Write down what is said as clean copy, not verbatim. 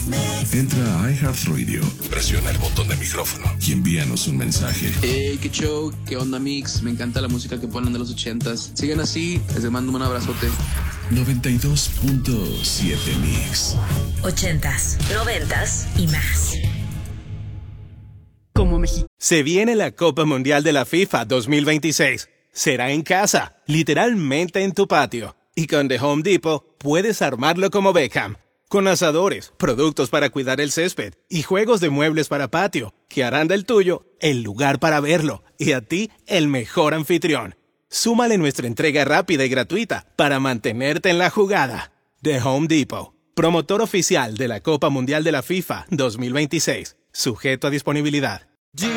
Entra a iHeartRadio, presiona el botón de micrófono y envíanos un mensaje. Hey, qué show, qué onda mix, me encanta la música que ponen de los 80s. Sigan así, les mando un abrazote. 92.7 Mix. 80s, 90s y más. Como México. Se viene la Copa Mundial de la FIFA 2026. Será en casa, literalmente en tu patio. Y con The Home Depot puedes armarlo como Beckham. Con asadores, productos para cuidar el césped y juegos de muebles para patio, que harán del tuyo el lugar para verlo y a ti el mejor anfitrión. Súmale nuestra entrega rápida y gratuita para mantenerte en la jugada. The Home Depot, promotor oficial de la Copa Mundial de la FIFA 2026. Sujeto a disponibilidad.